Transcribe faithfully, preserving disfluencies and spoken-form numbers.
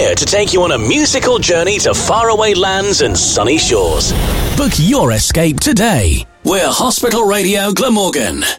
here to take you on a musical journey to faraway lands and sunny shores. Book your escape today. We're Hospital Radio Glamorgan.